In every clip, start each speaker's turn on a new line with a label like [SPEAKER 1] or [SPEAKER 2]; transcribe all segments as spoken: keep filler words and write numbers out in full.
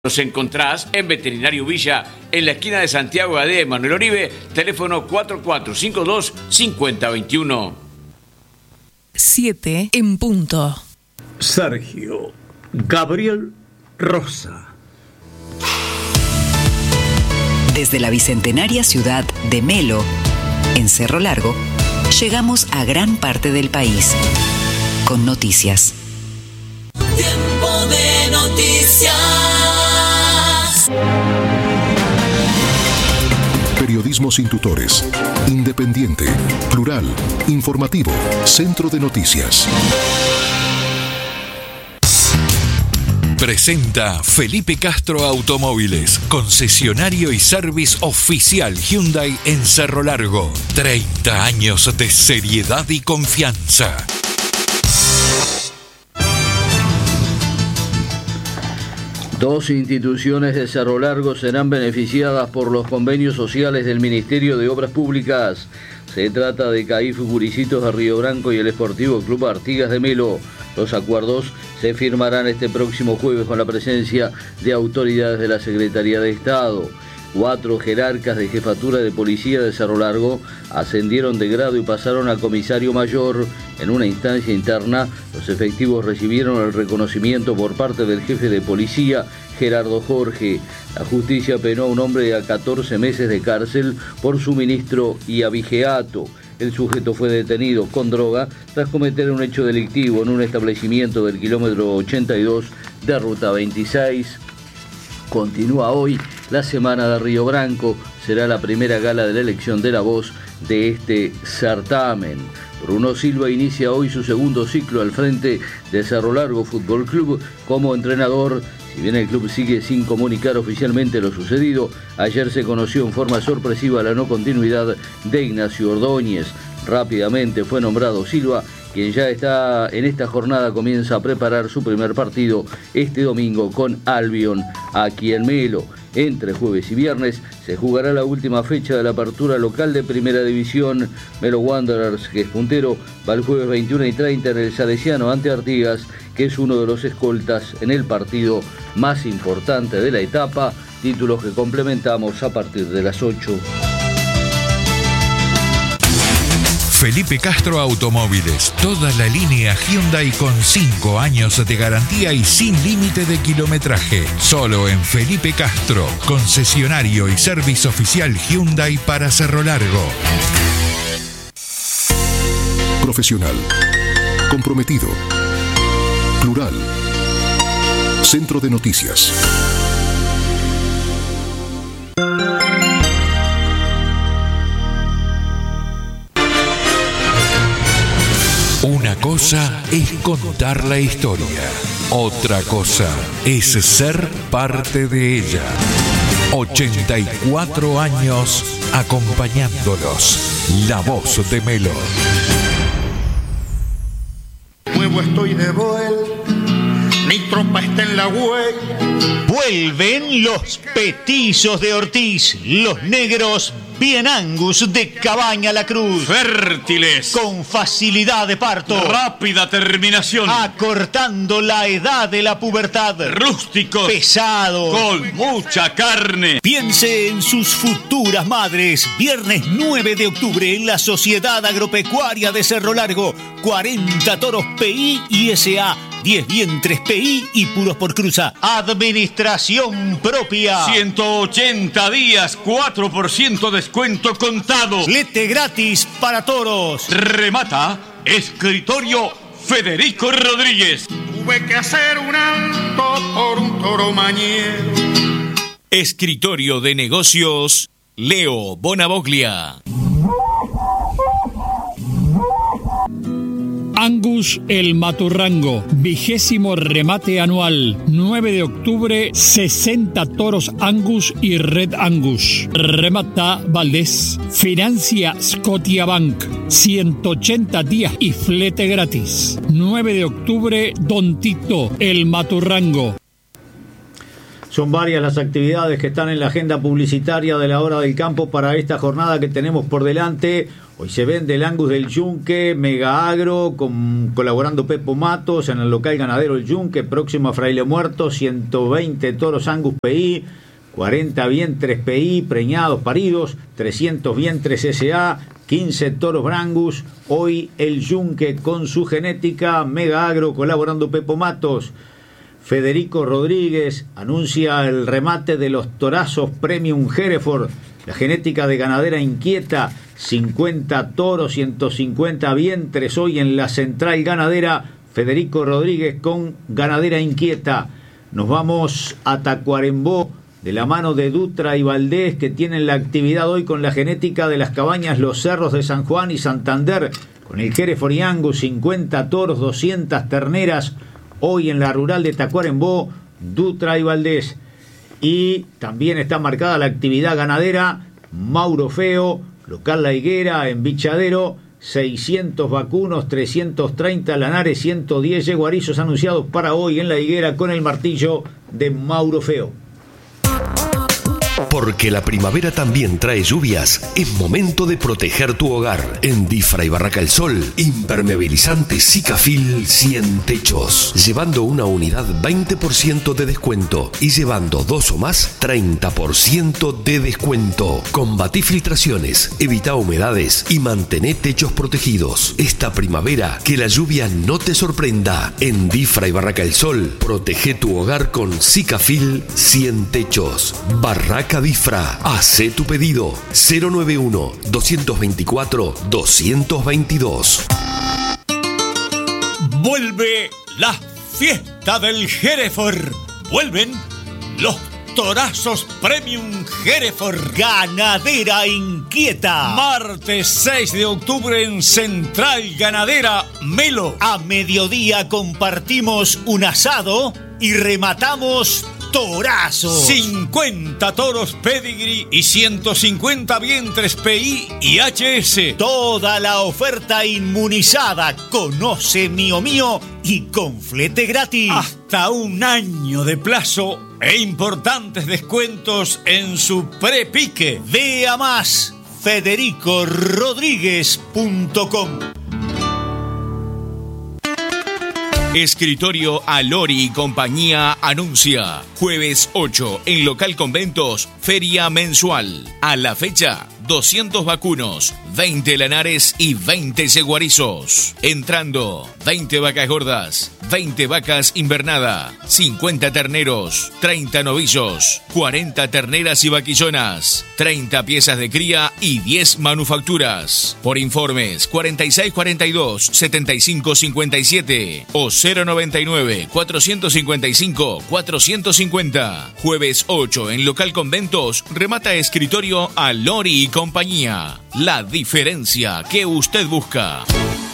[SPEAKER 1] Nos encontrás en Veterinario Villa, en la esquina de Santiago Gadea de Manuel Oribe, teléfono cuatro cuatro cinco dos, cinco cero dos uno.
[SPEAKER 2] siete en punto.
[SPEAKER 3] Sergio Gabriel Rosa.
[SPEAKER 4] Desde la bicentenaria ciudad de Melo, en Cerro Largo, llegamos a gran parte del país con noticias.
[SPEAKER 5] Tiempo de noticias.
[SPEAKER 6] Periodismo sin tutores, independiente, plural, informativo, Centro de Noticias.
[SPEAKER 7] Presenta Felipe Castro Automóviles, concesionario y service oficial Hyundai en Cerro Largo. treinta años de seriedad y confianza.
[SPEAKER 8] Dos instituciones de Cerro Largo serán beneficiadas por los convenios sociales del Ministerio de Obras Públicas. Se trata de C A I F Guricitos de Río Branco y el Esportivo Club Artigas de Melo. Los acuerdos se firmarán este próximo jueves con la presencia de autoridades de la Secretaría de Estado. Cuatro jerarcas de jefatura de policía de Cerro Largo ascendieron de grado y pasaron a comisario mayor. En una instancia interna, los efectivos recibieron el reconocimiento por parte del jefe de policía, Gerardo Jorge. La justicia penó a un hombre a catorce meses de cárcel por suministro y abigeato. El sujeto fue detenido con droga tras cometer un hecho delictivo en un establecimiento del kilómetro ochenta y dos de Ruta veintiséis. Continúa hoy la Semana de Río Branco. Será la primera gala de la elección de la voz de este certamen. Bruno Silva inicia hoy su segundo ciclo al frente de Cerro Largo Fútbol Club como entrenador. Si bien el club sigue sin comunicar oficialmente lo sucedido, ayer se conoció en forma sorpresiva la no continuidad de Ignacio Ordóñez. Rápidamente fue nombrado Silva, quien ya está en esta jornada comienza a preparar su primer partido este domingo con Albion aquí en Melo. Entre jueves y viernes se jugará la última fecha de la apertura local de Primera División. Melo Wanderers, que es puntero, va el jueves veintiuno y treinta en el Salesiano ante Artigas, que es uno de los escoltas en el partido más importante de la etapa. Títulos que complementamos a partir de las ocho.
[SPEAKER 7] Felipe Castro Automóviles, toda la línea Hyundai con cinco años de garantía y sin límite de kilometraje. Solo en Felipe Castro, concesionario y servicio oficial Hyundai para Cerro Largo.
[SPEAKER 6] Profesional, comprometido, plural, Centro de Noticias.
[SPEAKER 7] Una cosa es contar la historia, otra cosa es ser parte de ella. ochenta y cuatro años acompañándolos. La voz de Melo.
[SPEAKER 9] Nuevo estoy de vuelta, mi tropa está en la huella.
[SPEAKER 10] Vuelven los petizos de Ortiz, los negros bien Angus de Cabaña La Cruz.
[SPEAKER 1] Fértiles.
[SPEAKER 10] Con facilidad de parto.
[SPEAKER 1] Rápida terminación.
[SPEAKER 10] Acortando la edad de la pubertad.
[SPEAKER 1] Rústicos.
[SPEAKER 10] Pesados.
[SPEAKER 1] Con mucha carne.
[SPEAKER 10] Piense en sus futuras madres. Viernes nueve de octubre en la Sociedad Agropecuaria de Cerro Largo. cuarenta toros P I y S A. diez vientres P I y puros por cruza. Administración propia.
[SPEAKER 1] ciento ochenta días, cuatro por ciento descuento contado.
[SPEAKER 10] Flete gratis para toros.
[SPEAKER 1] Remata Escritorio Federico Rodríguez.
[SPEAKER 9] Tuve que hacer un alto por un toro mañero.
[SPEAKER 11] Escritorio de Negocios Leo Bonavoglia.
[SPEAKER 12] Angus el Maturrango, vigésimo remate anual, nueve de octubre, sesenta toros Angus y Red Angus. Remata Valdés, financia Scotiabank, ciento ochenta días y flete gratis. nueve de octubre, Don Tito el Maturrango.
[SPEAKER 2] Son varias las actividades que están en la agenda publicitaria de la Hora del Campo para esta jornada que tenemos por delante. Hoy se vende el Angus del Yunque, Mega Agro, con, colaborando Pepo Matos en el local ganadero El Yunque, próximo a Fraile Muerto, ciento veinte toros Angus P I, cuarenta vientres P I, preñados, paridos, trescientos vientres S A, quince toros Brangus. Hoy El Yunque con su genética, Mega Agro colaborando Pepo Matos. Federico Rodríguez anuncia el remate de los torazos Premium Hereford, la genética de ganadera inquieta, cincuenta toros, ciento cincuenta vientres hoy en la central ganadera. Federico Rodríguez con ganadera inquieta. Nos vamos a Tacuarembó de la mano de Dutra y Valdés, que tienen la actividad hoy con la genética de las cabañas Los Cerros de San Juan y Santander, con el Hereford y Angus, cincuenta toros, doscientas terneras hoy en la rural de Tacuarembó, Dutra y Valdés. Y también está marcada la actividad ganadera Mauro Feo, local La Higuera en Bichadero, seiscientos vacunos, trescientos treinta lanares, ciento diez yeguarizos anunciados para hoy en La Higuera con el martillo de Mauro Feo.
[SPEAKER 13] Porque la primavera también trae lluvias, es momento de proteger tu hogar. En Difra y Barraca El Sol, impermeabilizante Sikafil cien techos. Llevando una unidad veinte por ciento de descuento y llevando dos o más treinta por ciento de descuento. Combatí filtraciones, evita humedades y mantené techos protegidos. Esta primavera, que la lluvia no te sorprenda. En Difra y Barraca El Sol, protege tu hogar con Sikafil cien techos. Barraca Difra, hacé tu pedido cero nueve uno, dos veinticuatro, doscientos veintidós.
[SPEAKER 10] Vuelve la fiesta del Hereford. Vuelven los torazos Premium Hereford. Ganadera inquieta. Martes seis de octubre en Central Ganadera Melo. A mediodía compartimos un asado y rematamos torazos. cincuenta toros Pedigree y ciento cincuenta vientres P I y H S. Toda la oferta inmunizada. Conoce Mío Mío y con flete gratis. Hasta un año de plazo e importantes descuentos en su prepique. Vea más federico rodríguez punto com.
[SPEAKER 11] Escritorio Alori y Compañía anuncia jueves ocho en Local Conventos, feria mensual. A la fecha, doscientos vacunos, veinte lanares y veinte yeguarizos. Entrando, veinte vacas gordas, veinte vacas invernada, cincuenta terneros, treinta novillos, cuarenta terneras y vaquillonas, treinta piezas de cría y diez manufacturas. Por informes, cuarenta y seis cuarenta y dos, setenta y cinco cincuenta y siete o cero noventa y nueve, cuatrocientos cincuenta y cinco, cuatrocientos cincuenta. Jueves ocho en Local Conventos, remata Escritorio Alori y Compañía. La diferencia que usted busca.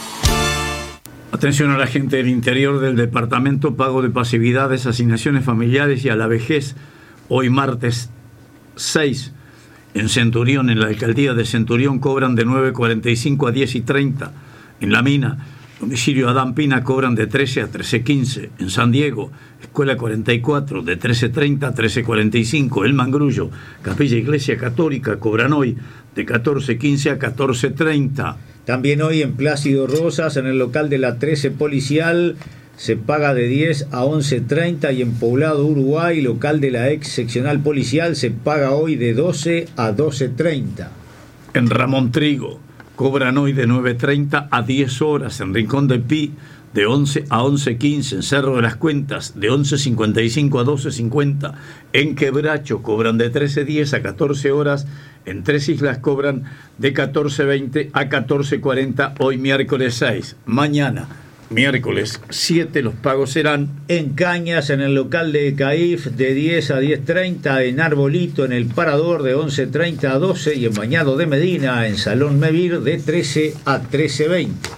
[SPEAKER 3] Atención a la gente del interior del departamento, pago de pasividades, asignaciones familiares y a la vejez. Hoy martes seis en Centurión, en la alcaldía de Centurión, cobran de nueve cuarenta y cinco a diez y treinta. En La Mina, domicilio Adán Pina, cobran de trece a trece quince. En San Diego, Escuela cuarenta y cuatro, de trece treinta a trece cuarenta y cinco. El Mangrullo, Capilla Iglesia Católica, cobran hoy de catorce quince a catorce treinta.
[SPEAKER 2] También hoy en Plácido Rosas, en el local de la trece Policial, se paga de diez a once treinta, y en Poblado Uruguay, local de la ex seccional policial, se paga hoy de doce a doce treinta.
[SPEAKER 3] En Ramón Trigo, cobran hoy de nueve treinta a diez horas. En Rincón de Pi, de once a once quince. En Cerro de las Cuentas, de once cincuenta y cinco a doce cincuenta. En Quebracho, cobran de trece diez a catorce horas. En Tres Islas cobran de catorce veinte a catorce cuarenta, hoy miércoles seis. Mañana, miércoles siete, los pagos serán
[SPEAKER 2] en Cañas, en el local de CAIF, de diez a diez treinta, en Arbolito, en el Parador, de once treinta a doce, y en Bañado de Medina, en Salón Mevir, de trece a trece veinte.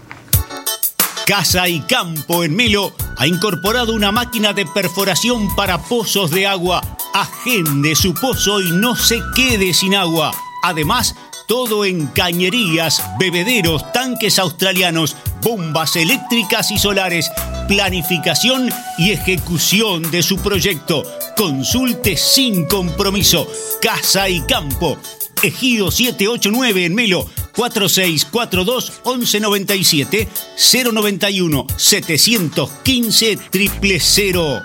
[SPEAKER 10] Casa y Campo en Melo ha incorporado una máquina de perforación para pozos de agua. Agende su pozo y no se quede sin agua. Además, todo en cañerías, bebederos, tanques australianos, bombas eléctricas y solares, planificación y ejecución de su proyecto. Consulte sin compromiso. Casa y Campo. Ejido setecientos ochenta y nueve en Melo. cuatro seis cuatro dos, once noventa y siete, cero noventa y uno, setecientos quince, cero cero.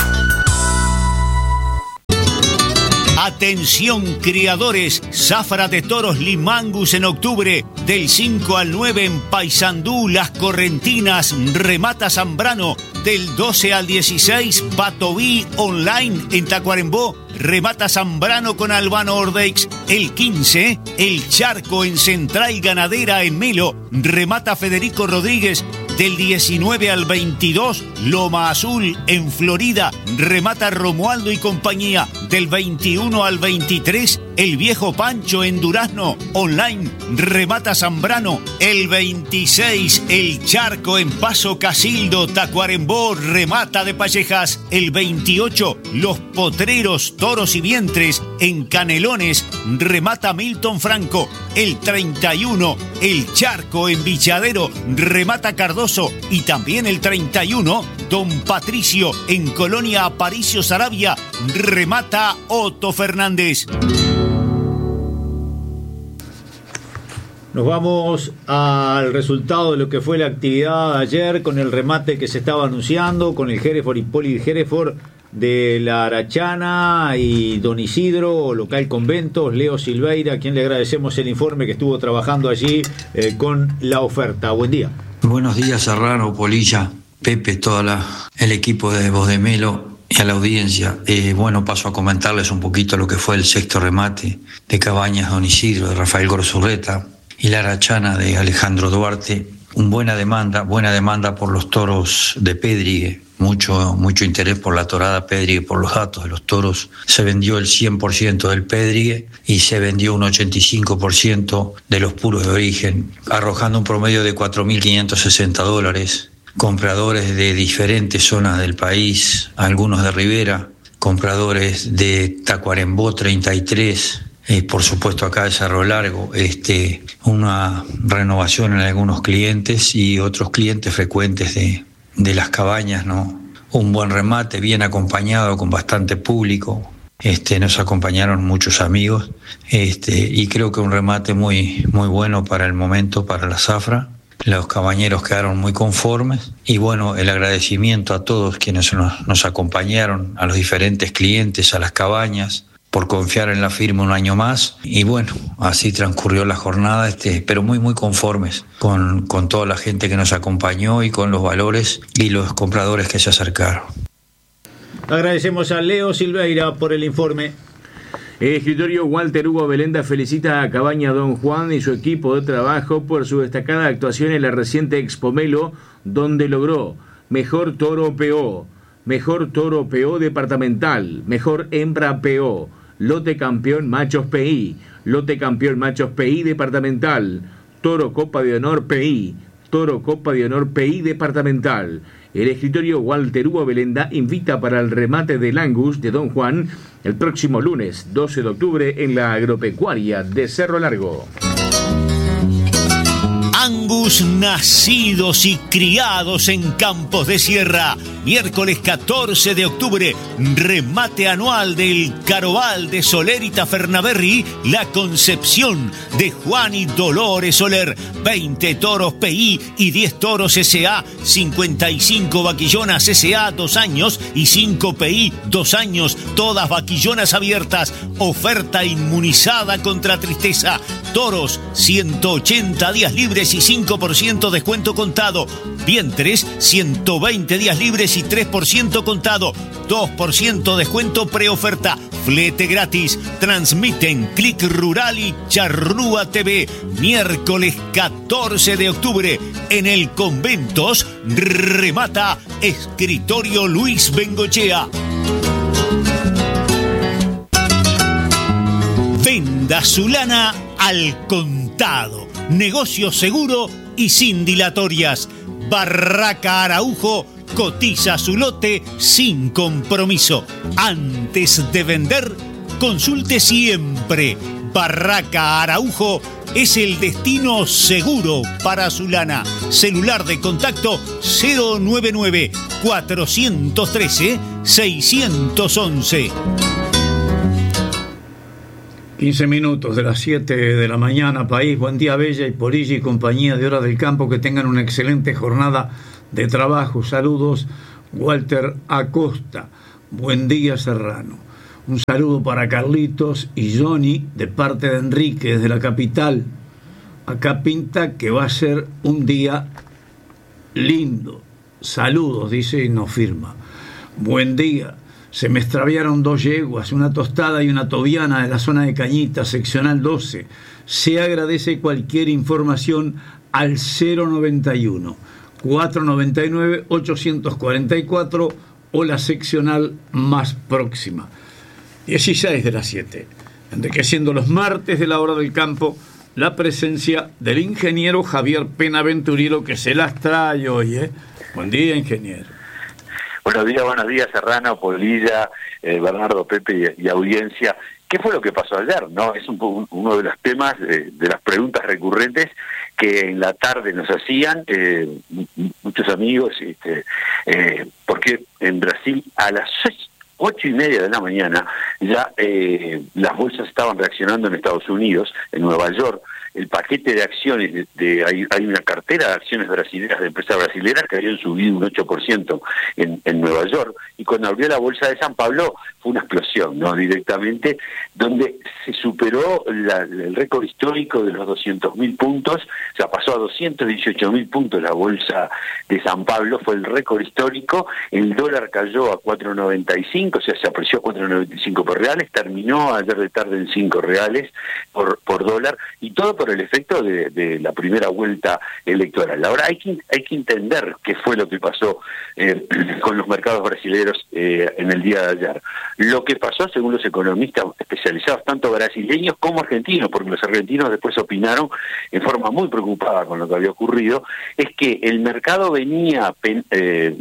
[SPEAKER 10] Atención criadores, zafra de toros Limangus en octubre, del cinco al nueve en Paysandú, Las Correntinas, remata Zambrano, del doce al dieciséis Patoví online en Tacuarembó, remata Zambrano con Albano Ordeix, el quince El Charco en Central Ganadera en Melo, remata Federico Rodríguez, del diecinueve al veintidós Loma Azul en Florida, remata Romualdo y compañía, del veintiuno al veintitrés El Viejo Pancho en Durazno, online, remata Zambrano, el veintiséis El Charco en Paso Casildo, Tacuarembó, remata de Pallejas, el veintiocho Los Potreros, Toros y Vientres en Canelones, remata Milton Franco, el treinta y uno El Charco en Villadero, remata Cardoso, y también el treinta y uno Don Patricio en Colonia Aparicio Sarabia, remata Otto Fernández.
[SPEAKER 2] Nos vamos al resultado de lo que fue la actividad de ayer con el remate que se estaba anunciando, con el Hereford y Poli Hereford de la Arachana y Don Isidro, local Conventos, Leo Silveira, a quien le agradecemos el informe que estuvo trabajando allí eh, con la oferta. Buen día.
[SPEAKER 14] Buenos días, Serrano, Polilla, Pepe, todo la, el equipo de Voz de Melo y a la audiencia. Eh, bueno, paso a comentarles un poquito lo que fue el sexto remate de Cabañas Don Isidro, de Rafael Gorzurreta, y la Arachana de Alejandro Duarte. Un buena demanda, buena demanda por los toros de Pedrigue, mucho, mucho interés por la torada Pedrigue, por los datos de los toros. Se vendió el cien por ciento del Pedrigue y se vendió un ochenta y cinco por ciento de los puros de origen, arrojando un promedio de cuatro mil quinientos sesenta dólares. Compradores de diferentes zonas del país, algunos de Rivera, compradores de Tacuarembó treinta y tres, Eh, por supuesto acá de Cerro Largo, este, una renovación en algunos clientes y otros clientes frecuentes de, de las cabañas, ¿no? Un buen remate, bien acompañado, con bastante público. Este, nos acompañaron muchos amigos, este, y creo que un remate muy, muy bueno para el momento, para la zafra. Los cabañeros quedaron muy conformes y bueno, el agradecimiento a todos quienes nos, nos acompañaron, a los diferentes clientes, a las cabañas, por confiar en la firma un año más. Y bueno, así transcurrió la jornada, este, pero muy muy conformes con, con toda la gente que nos acompañó y con los valores y los compradores que se acercaron.
[SPEAKER 2] Agradecemos a Leo Silveira por el informe.
[SPEAKER 15] El escritorio Walter Hugo Belenda felicita a Cabaña Don Juan y su equipo de trabajo por su destacada actuación en la reciente Expo Melo, donde logró mejor toro P O, mejor toro P O departamental, mejor hembra P O, lote campeón machos P I, lote campeón machos P I departamental, toro Copa de Honor P I, toro Copa de Honor P I departamental. El escritorio Walter Hugo Belenda invita para el remate del Angus de Don Juan el próximo lunes doce de octubre en la agropecuaria de Cerro Largo.
[SPEAKER 10] Angus nacidos y criados en Campos de Sierra. Miércoles catorce de octubre, remate anual del Caroval de Soler y Tafernaberry, La Concepción de Juan y Dolores Soler. veinte toros P I y diez toros S A, cincuenta y cinco vaquillonas S A dos años y cinco P I dos años, todas vaquillonas abiertas. Oferta inmunizada contra tristeza. Toros, ciento ochenta días libres y cinco por ciento descuento contado. Vientres, ciento veinte días libres y tres por ciento contado. dos por ciento descuento preoferta. Flete gratis. Transmiten Click Rural y Charrúa T V. Miércoles catorce de octubre en el Conventos. Remata Escritorio Luis Bengochea. Venda su lana al contado. Negocio seguro y sin dilatorias. Barraca Araujo cotiza su lote sin compromiso. Antes de vender, consulte siempre. Barraca Araujo es el destino seguro para su lana. Celular de contacto cero noventa y nueve, cuatrocientos trece, seiscientos once.
[SPEAKER 3] quince minutos de las siete de la mañana, país. Buen día, Bella y Polilla y compañía de Hora del Campo. Que tengan una excelente jornada de trabajo. Saludos, Walter Acosta. Buen día, Serrano. Un saludo para Carlitos y Johnny de parte de Enrique desde la capital. Acá pinta que va a ser un día lindo. Saludos, dice y nos firma. Buen día. Se me extraviaron dos yeguas, una tostada y una tobiana de la zona de Cañita, seccional doce. Se agradece cualquier información al cero noventa y uno, cuatrocientos noventa y nueve, ochocientos cuarenta y cuatro o la seccional más próxima. dieciséis de las siete. Enriqueciendo los martes de la Hora del Campo, la presencia del ingeniero Javier Penaventuriero, que se las trae hoy, ¿eh? Buen día, ingeniero.
[SPEAKER 16] Buenos días, buenos días, Serrano, Polilla, eh, Bernardo, Pepe y, y audiencia. ¿Qué fue lo que pasó ayer? No, es un, un, uno de los temas, eh, de las preguntas recurrentes que en la tarde nos hacían eh, muchos amigos, este, eh, porque en Brasil a las seis, ocho y media de la mañana ya eh, las bolsas estaban reaccionando en Estados Unidos, en Nueva York. El paquete de acciones, de, de hay, hay una cartera de acciones brasileñas, de empresas brasileñas que habían subido un ocho por ciento en, en Nueva York, y cuando abrió la bolsa de San Pablo fue una explosión, ¿no? Directamente, donde se superó la, el récord histórico de los doscientos mil puntos, o sea, pasó a doscientos dieciocho mil puntos la bolsa de San Pablo, fue el récord histórico. El dólar cayó a cuatro noventa y cinco, o sea, se apreció a cuatro noventa y cinco por reales, terminó ayer de tarde en cinco reales por, por dólar, y todo por el efecto de, de la primera vuelta electoral. Ahora hay que, hay que entender qué fue lo que pasó eh, con los mercados brasileños eh, en el día de ayer. Lo que pasó, según los economistas especializados, tanto brasileños como argentinos, porque los argentinos después opinaron en forma muy preocupada con lo que había ocurrido, es que el mercado venía eh,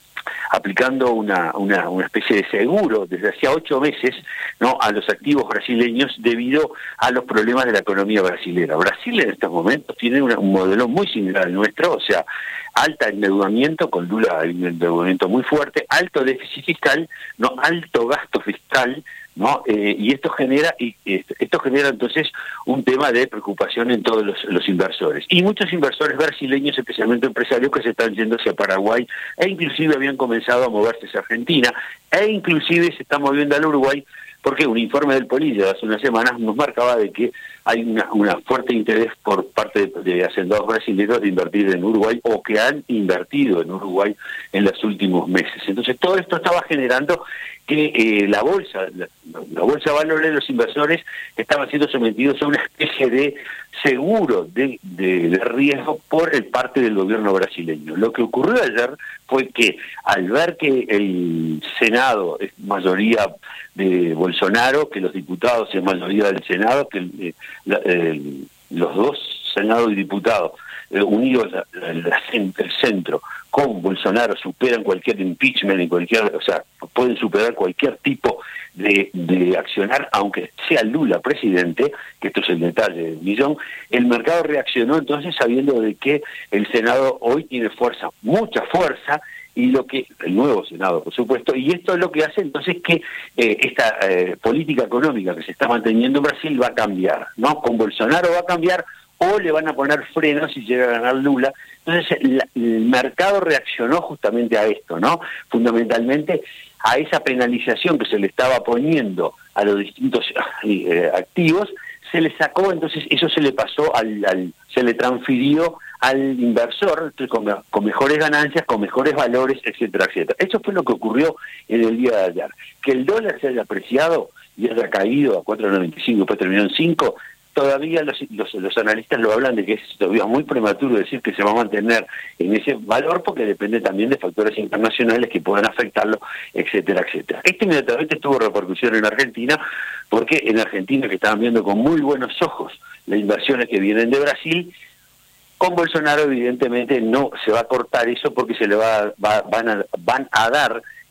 [SPEAKER 16] aplicando una, una, una especie de seguro desde hacía ocho meses, ¿no?, a los activos brasileños debido a los problemas de la economía brasilera. Brasil en estos momentos tiene una, un modelo muy similar al nuestro, o sea, alta endeudamiento, con Lula hay un endeudamiento muy fuerte, alto déficit fiscal, no alto gasto fiscal, ¿no? Eh, y esto genera y esto genera entonces un tema de preocupación en todos los, los inversores, y muchos inversores brasileños, especialmente empresarios, que se están yendo hacia Paraguay, e inclusive habían comenzado a moverse hacia Argentina, e inclusive se están moviendo al Uruguay, porque un informe del Polilla de hace unas semanas nos marcaba de que hay una, una fuerte interés por parte de, de hacendados brasileños de invertir en Uruguay, o que han invertido en Uruguay en los últimos meses. Entonces todo esto estaba generando que eh, la bolsa, la, la bolsa de valores de los inversores estaban siendo sometidos a una especie de seguro de, de, de riesgo por el parte del gobierno brasileño. Lo que ocurrió ayer fue que al ver que el Senado es mayoría de Bolsonaro, que los diputados es mayoría del Senado, que eh, la, eh, los dos senados y diputados eh, unidos la, la, la, el centro con Bolsonaro superan cualquier impeachment y cualquier, o sea, pueden superar cualquier tipo de, de accionar, aunque sea Lula presidente, que esto es el detalle del millón. El mercado reaccionó entonces sabiendo de que el Senado hoy tiene fuerza, mucha fuerza, y lo que el nuevo Senado, por supuesto, y esto es lo que hace entonces que eh, esta eh, política económica que se está manteniendo en Brasil va a cambiar, ¿no? Con Bolsonaro va a cambiar, o le van a poner frenos si llega a ganar Lula. Entonces la, el mercado reaccionó justamente a esto, ¿no? Fundamentalmente a esa penalización que se le estaba poniendo a los distintos eh, activos, se le sacó, entonces eso se le pasó al, al se le transfirió al inversor con, con mejores ganancias, con mejores valores, etcétera, etcétera. Eso fue lo que ocurrió en el día de ayer. Que el dólar se haya apreciado y haya caído a cuatro noventa y cinco, después terminó en cinco, todavía los, los, los analistas lo hablan de que es todavía muy prematuro decir que se va a mantener en ese valor, porque depende también de factores internacionales que puedan afectarlo, etcétera, etcétera. Esto inmediatamente tuvo repercusión en Argentina, porque en Argentina, que estaban viendo con muy buenos ojos las inversiones que vienen de Brasil, con Bolsonaro evidentemente no se va a cortar eso, porque se le va, va van a van a dar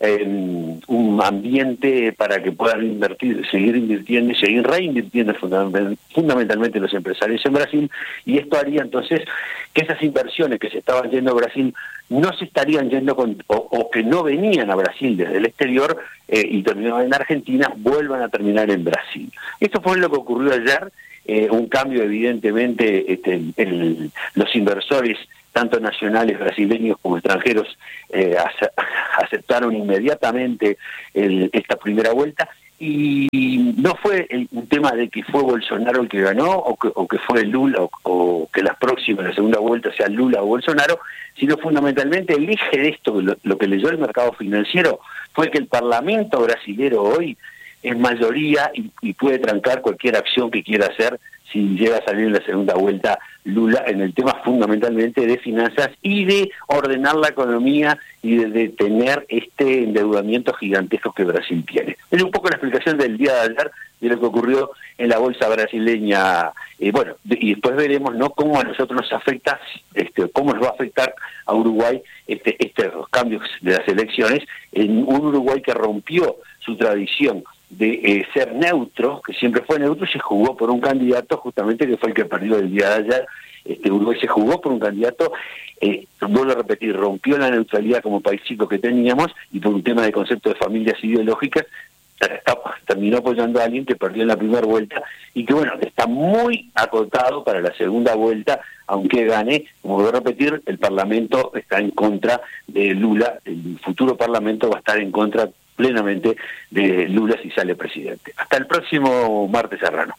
[SPEAKER 16] eh, un ambiente para que puedan invertir, seguir invirtiendo y seguir reinvirtiendo fundamental, fundamentalmente los empresarios en Brasil, y esto haría entonces que esas inversiones que se estaban yendo a Brasil no se estarían yendo con, o, o que no venían a Brasil desde el exterior eh, y terminaban en Argentina, vuelvan a terminar en Brasil. Esto fue lo que ocurrió ayer, eh, un cambio evidentemente, este, en, en los inversores tanto nacionales brasileños como extranjeros eh, aceptaron inmediatamente el, esta primera vuelta, y no fue el, un tema de que fue Bolsonaro el que ganó o que, o que fue Lula o, o que las próximas, la segunda vuelta sea Lula o Bolsonaro, sino fundamentalmente el eje de esto, lo, lo que leyó el mercado financiero, fue que el Parlamento brasilero hoy es mayoría y, y puede trancar cualquier acción que quiera hacer si llega a salir en la segunda vuelta Lula en el tema fundamentalmente de finanzas y de ordenar la economía y de detener este endeudamiento gigantesco que Brasil tiene. Es un poco la explicación del día de ayer de lo que ocurrió en la bolsa brasileña. Eh, bueno, y después veremos, ¿no?, cómo a nosotros nos afecta, este, cómo nos va a afectar a Uruguay este, estos cambios de las elecciones en un Uruguay que rompió su tradición de eh, ser neutro, que siempre fue neutro, y se jugó por un candidato justamente que fue el que perdió el día de ayer. Este, Uruguay se jugó por un candidato, eh, vuelvo a repetir, rompió la neutralidad como país chico que teníamos, y por un tema de concepto de familias ideológicas, está, terminó apoyando a alguien que perdió en la primera vuelta, y que bueno, está muy acotado para la segunda vuelta, aunque gane. Como voy a repetir, el Parlamento está en contra de Lula, el futuro Parlamento va a estar en contra plenamente de Lula si sale presidente. Hasta el próximo martes, Serrano.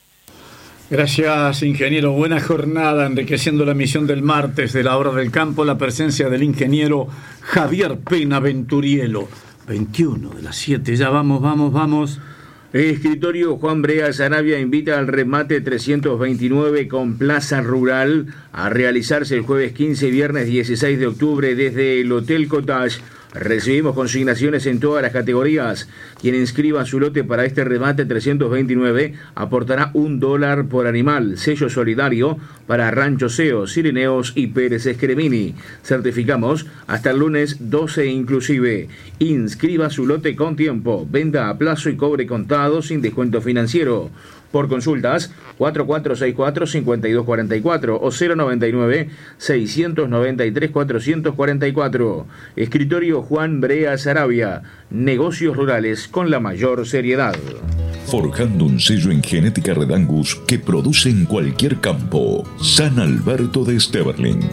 [SPEAKER 3] Gracias, ingeniero. Buena jornada, enriqueciendo la emisión del martes de la Hora del Campo, la presencia del ingeniero Javier Pena Venturielo. veintiuno de las siete, ya vamos, vamos, vamos.
[SPEAKER 15] Escritorio Juan Brea Sarabia invita al remate trescientos veintinueve con Plaza Rural a realizarse el jueves quince y viernes dieciséis de octubre desde el Hotel Cottage. Recibimos consignaciones en todas las categorías. Quien inscriba su lote para este remate trescientos veintinueve aportará un dólar por animal. Sello solidario para Rancho Seo, Sirineos y Pérez Escremini. Certificamos hasta el lunes doce inclusive. Inscriba su lote con tiempo. Venda a plazo y cobre contado sin descuento financiero. Por consultas, cuatro cuatro seis cuatro, cinco dos cuatro cuatro o cero noventa y nueve, seiscientos noventa y tres, cuatrocientos cuarenta y cuatro. Escritorio Juan Brea Sarabia. Negocios rurales con la mayor seriedad.
[SPEAKER 17] Forjando un sello en genética Red Angus que produce en cualquier campo. San Alberto de Steverling.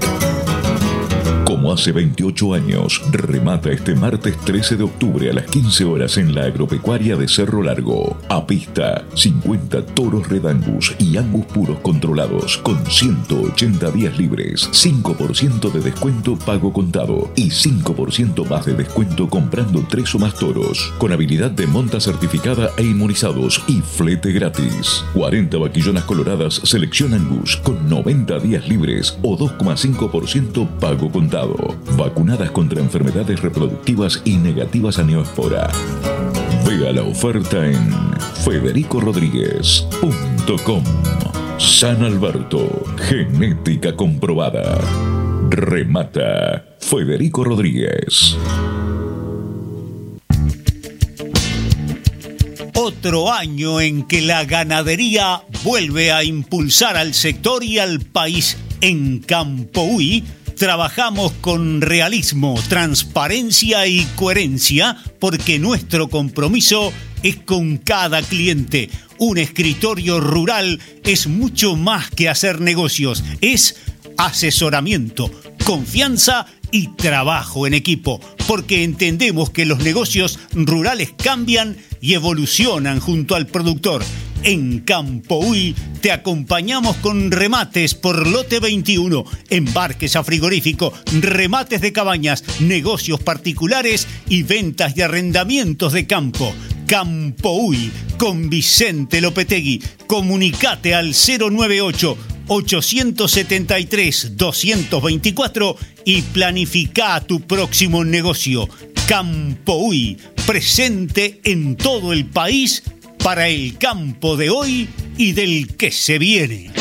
[SPEAKER 17] Como hace veintiocho años, remata este martes trece de octubre a las quince horas en la agropecuaria de Cerro Largo. A pista, cincuenta toros Red Angus y Angus puros controlados con ciento ochenta días libres, cinco por ciento de descuento pago contado y cinco por ciento más de descuento comprando tres o más toros, con habilidad de monta certificada e inmunizados y flete gratis. cuarenta vaquillonas coloradas selección Angus con noventa días libres o dos coma cinco por ciento pago contado. Vacunadas contra enfermedades reproductivas y negativas a neospora. Vea la oferta en federico rodríguez punto com. San Alberto, genética comprobada. Remata Federico Rodríguez.
[SPEAKER 10] Otro año en que la ganadería vuelve a impulsar al sector y al país. En Campoui trabajamos con realismo, transparencia y coherencia porque nuestro compromiso es con cada cliente. Un escritorio rural es mucho más que hacer negocios, es asesoramiento, confianza y trabajo en equipo, porque entendemos que los negocios rurales cambian y evolucionan junto al productor. En Campoui te acompañamos con remates por lote veintiuno, embarques a frigorífico, remates de cabañas, negocios particulares y ventas y arrendamientos de campo. Campoui con Vicente Lopetegui. Comunicate al cero noventa y ocho, ochocientos setenta y tres, doscientos veinticuatro y planifica tu próximo negocio. Campoui, presente en todo el país para el campo de hoy y del que se viene.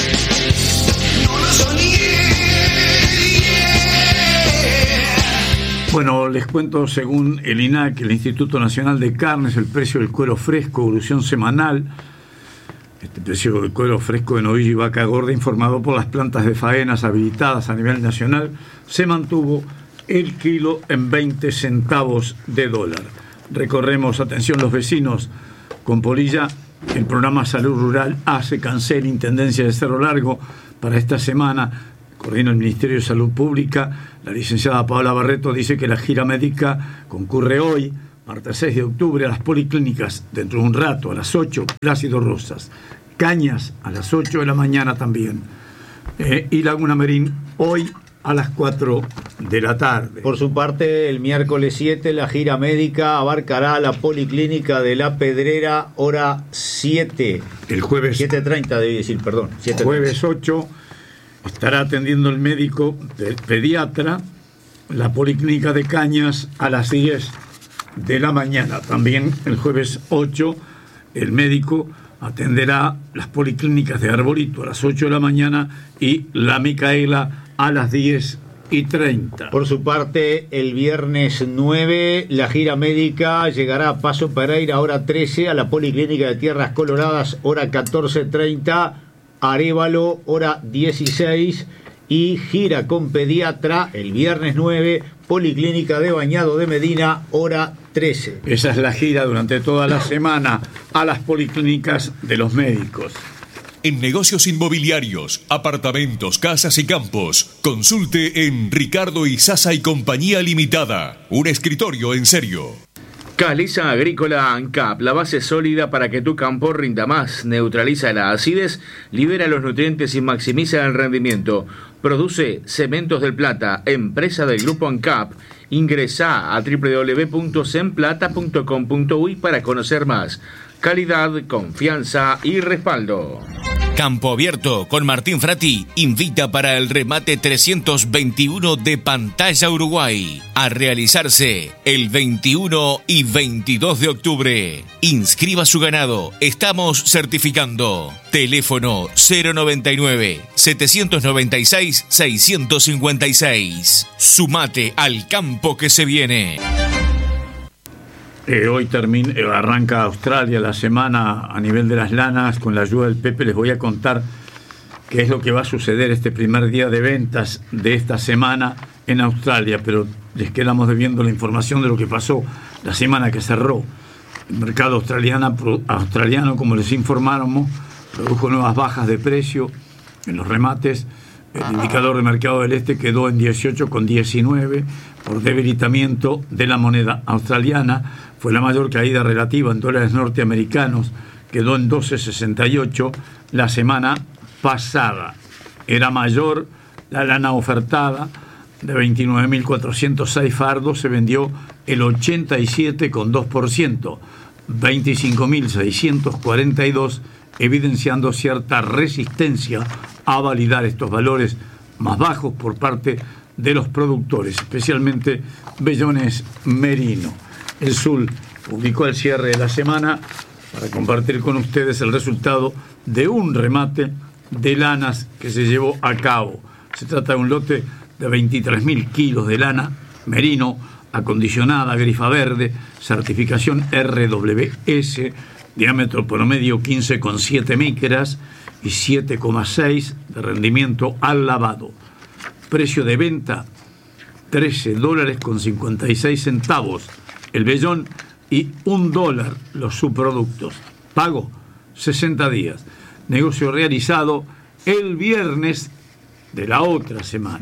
[SPEAKER 3] Bueno, les cuento, según el I N A C, el Instituto Nacional de Carnes, el precio del cuero fresco, evolución semanal. Este precio del cuero fresco de novillo y vaca gorda, informado por las plantas de faenas habilitadas a nivel nacional, se mantuvo el kilo en veinte centavos de dólar. Recorremos, atención los vecinos, con Polilla, el programa Salud Rural hace cancel Intendencia de Cerro Largo para esta semana. Coordina el Ministerio de Salud Pública. La licenciada Paola Barreto dice que la gira médica concurre hoy, martes seis de octubre, a las policlínicas, dentro de un rato, a las ocho, Plácido Rosas. Cañas, a las ocho de la mañana también. Eh, y Laguna Merín, hoy a las cuatro de la tarde.
[SPEAKER 2] Por su parte, el miércoles siete, la gira médica abarcará la policlínica de La Pedrera, hora siete.
[SPEAKER 3] El jueves.
[SPEAKER 2] siete treinta, debí decir, perdón.
[SPEAKER 3] Jueves ocho. Estará atendiendo el médico del pediatra, la policlínica de Cañas, a las diez de la mañana. También el jueves ocho, el médico atenderá las policlínicas de Arbolito a las ocho de la mañana y la Micaela a las diez y treinta.
[SPEAKER 2] Por su parte, el viernes nueve, la gira médica llegará a Paso Pereira, hora trece, a la policlínica de Tierras Coloradas, hora catorce treinta, Arévalo, hora dieciséis, y gira con pediatra el viernes nueve, policlínica de Bañado de Medina, hora trece.
[SPEAKER 3] Esa es la gira durante toda la semana a las policlínicas de los médicos.
[SPEAKER 11] En negocios inmobiliarios, apartamentos, casas y campos, consulte en Ricardo Izaza y Compañía Limitada. Un escritorio en serio.
[SPEAKER 15] Caliza Agrícola ANCAP, la base sólida para que tu campo rinda más. Neutraliza la acidez, libera los nutrientes y maximiza el rendimiento. Produce Cementos del Plata, empresa del grupo ANCAP. Ingresa a doble u doble u doble u punto semplata punto com punto uy para conocer más. Calidad, confianza y respaldo.
[SPEAKER 11] Campo Abierto con Martín Frati invita para el remate trescientos veintiuno de Pantalla Uruguay a realizarse el veintiuno y veintidós de octubre. Inscriba su ganado, estamos certificando. Teléfono cero noventa y nueve, setecientos noventa y seis, seiscientos cincuenta y seis. Sumate al campo que se viene.
[SPEAKER 3] Eh, hoy termina, eh, arranca Australia la semana a nivel de las lanas. Con la ayuda del Pepe les voy a contar qué es lo que va a suceder este primer día de ventas de esta semana en Australia, pero les quedamos debiendo la información de lo que pasó la semana que cerró. El mercado australiano, australiano como les informáramos, produjo nuevas bajas de precio en los remates. El indicador de mercado del este quedó en dieciocho con diecinueve por debilitamiento de la moneda australiana. Fue la mayor caída relativa en dólares norteamericanos, quedó en doce sesenta y ocho la semana pasada. Era mayor la lana ofertada, de veintinueve mil cuatrocientos seis fardos se vendió el ochenta y siete coma dos por ciento, veinticinco mil seiscientos cuarenta y dos, evidenciando cierta resistencia a validar estos valores más bajos por parte de los productores, especialmente Bellones Merino. El S U L publicó al cierre de la semana para compartir con ustedes el resultado de un remate de lanas que se llevó a cabo. Se trata de un lote de veintitrés mil kilos de lana merino acondicionada, grifa verde, certificación R W S, diámetro promedio quince coma siete micras y siete coma seis de rendimiento al lavado. Precio de venta trece dólares con cincuenta y seis centavos el vellón y un dólar los subproductos. Pago sesenta días. Negocio realizado el viernes de la otra semana.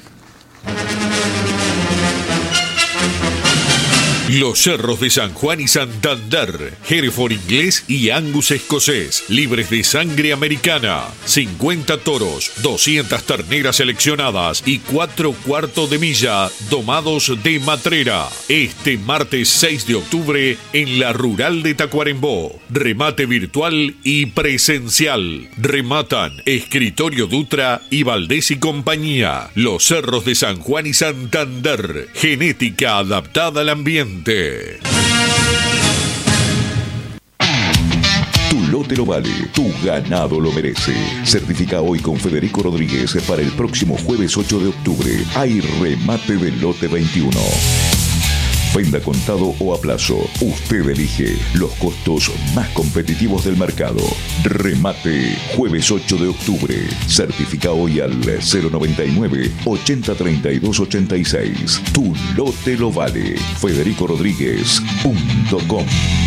[SPEAKER 11] Los cerros de San Juan y Santander, Hereford inglés y Angus escocés, libres de sangre americana, cincuenta toros, doscientas terneras seleccionadas y cuatro cuartos de milla domados de matrera. Este martes seis de octubre en la Rural de Tacuarembó, remate virtual y presencial. Rematan Escritorio Dutra y Valdés y compañía. Los cerros de San Juan y Santander, genética adaptada al ambiente.
[SPEAKER 17] Tu lote lo vale, tu ganado lo merece. Certifica hoy con Federico Rodríguez para el próximo jueves ocho de octubre. Hay remate del lote veintiuno. Venda contado o a plazo. Usted elige los costos más competitivos del mercado. Remate, jueves ocho de octubre. Certifica hoy al cero noventa y nueve, ochenta treinta y dos ochenta y seis. Tu lote lo vale. Federico Rodríguez punto com.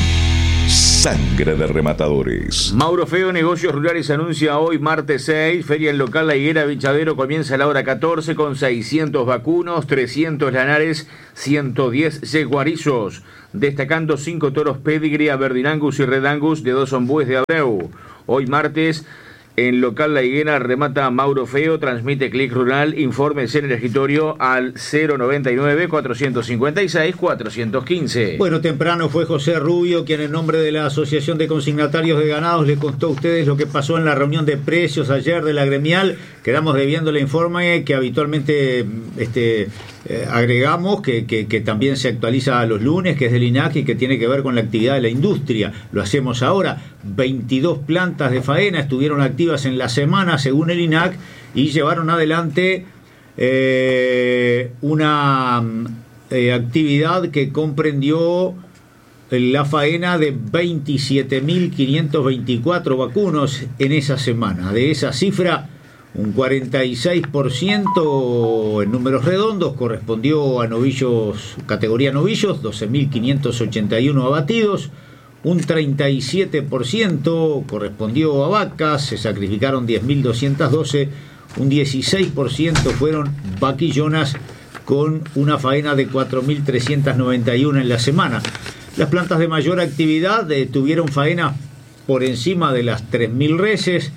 [SPEAKER 17] Sangre de rematadores.
[SPEAKER 15] Mauro Feo, Negocios Rurales, anuncia hoy martes seis, Feria en Local La Higuera Vichadero, comienza a la hora catorce con seiscientos vacunos, trescientos lanares, ciento diez yeguarizos, destacando cinco toros Pedigree, Aberdeen Angus y Red Angus de dos ombúes de Abreu. Hoy martes en Local La Higuera remata Mauro Feo, transmite Click Rural, informes en el escritorio al cero noventa y nueve, cuatrocientos cincuenta y seis, cuatrocientos quince.
[SPEAKER 2] Bueno, temprano fue José Rubio quien en nombre de la Asociación de Consignatarios de Ganados le contó a ustedes lo que pasó en la reunión de precios ayer de la gremial. Quedamos debiendo el informe que habitualmente este, eh, agregamos, que, que, que también se actualiza los lunes, que es del I N A C y que tiene que ver con la actividad de la industria. Lo hacemos ahora. veintidós plantas de faena estuvieron activas en la semana según el I N A C y llevaron adelante eh, una eh, actividad que comprendió la faena de veintisiete mil quinientos veinticuatro vacunos en esa semana. De esa cifra, un cuarenta y seis por ciento en números redondos correspondió a novillos, categoría novillos, doce mil quinientos ochenta y uno abatidos. Un treinta y siete por ciento correspondió a vacas, se sacrificaron diez mil doscientos doce. Un dieciséis por ciento fueron vaquillonas con una faena de cuatro mil trescientos noventa y uno en la semana. Las plantas de mayor actividad eh, tuvieron faena por encima de las tres mil reses.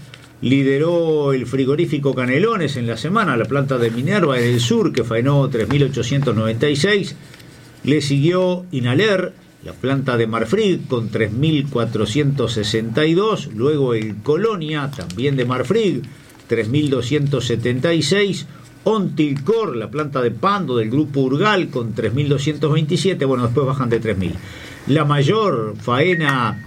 [SPEAKER 2] Lideró el frigorífico Canelones en la semana, la planta de Minerva en el sur, que faenó tres mil ochocientos noventa y seis. Le siguió Inaler, la planta de Marfrig, con tres mil cuatrocientos sesenta y dos. Luego el Colonia, también de Marfrig, tres mil doscientos setenta y seis. Ontilcor, la planta de Pando del grupo Urgal, con tres mil doscientos veintisiete. Bueno, después bajan de tres mil. La mayor faena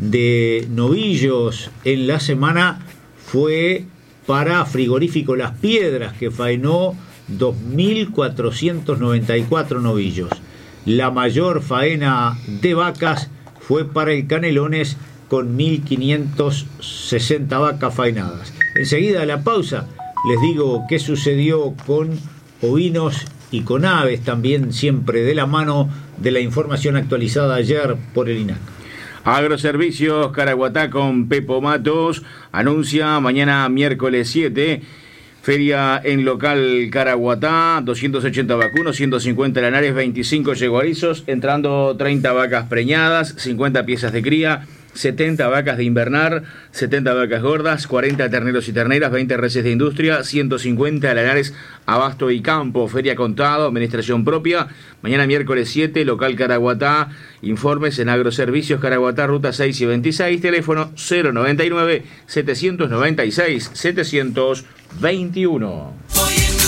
[SPEAKER 2] de novillos en la semana fue para Frigorífico Las Piedras, que faenó dos mil cuatrocientos noventa y cuatro novillos. La mayor faena de vacas fue para el Canelones, con mil quinientos sesenta vacas faenadas. Enseguida de la pausa les digo qué sucedió con ovinos y con aves, también siempre de la mano de la información actualizada ayer por el I N A C.
[SPEAKER 15] Agroservicios Caraguatá con Pepo Matos anuncia mañana miércoles siete, feria en local Caraguatá, doscientos ochenta vacunos, ciento cincuenta lanares, veinticinco yeguarizos, entrando treinta vacas preñadas, cincuenta piezas de cría, setenta vacas de invernar, setenta vacas gordas, cuarenta terneros y terneras, veinte reses de industria, ciento cincuenta lanares, abasto y campo, feria contado, administración propia. Mañana miércoles siete, local Caraguatá, informes en Agroservicios Caraguatá, ruta seis y veintiséis, teléfono cero noventa y nueve, setecientos noventa y seis, setecientos veintiuno.